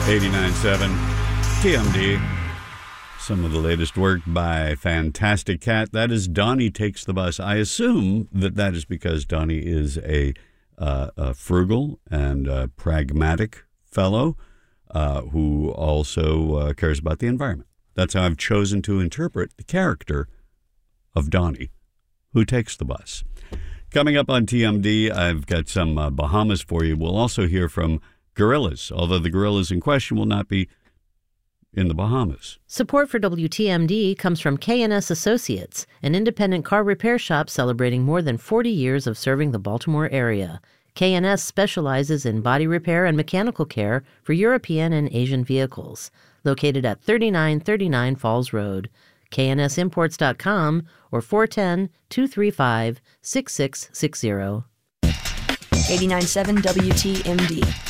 89.7 TMD. Some of the latest work by Fantastic Cat. That is Donnie Takes the Bus. I assume that is because Donnie is a frugal and pragmatic fellow who also cares about the environment. That's how I've chosen to interpret the character of Donnie, who takes the bus. Coming up on TMD, I've got some Bahamas for you. We'll also hear from Gorillas, although the gorillas in question will not be in the Bahamas. Support for WTMD comes from K&S Associates, an independent car repair shop celebrating more than 40 years of serving the Baltimore area. K&S specializes in body repair and mechanical care for European and Asian vehicles. Located at 3939 Falls Road. knsimports.com or 410-235-6660. 89.7 WTMD.